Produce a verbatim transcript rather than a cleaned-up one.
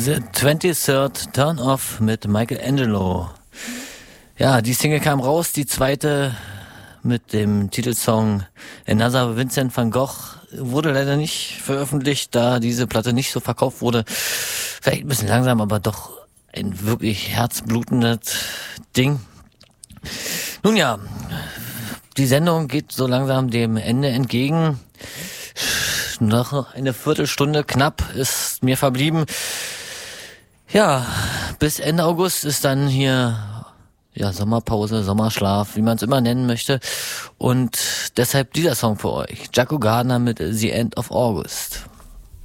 The twenty-third Turn Off mit Michelangelo. Ja, die Single kam raus, die zweite mit dem Titelsong Another Vincent van Gogh wurde leider nicht veröffentlicht, da diese Platte nicht so verkauft wurde. Vielleicht ein bisschen langsam, aber doch ein wirklich herzblutendes Ding. Nun ja, die Sendung geht so langsam dem Ende entgegen. Noch eine Viertelstunde knapp ist mir verblieben. Ja, bis Ende August ist dann hier ja Sommerpause, Sommerschlaf, wie man es immer nennen möchte. Und deshalb dieser Song für euch. Jaco Gardner mit The End of August.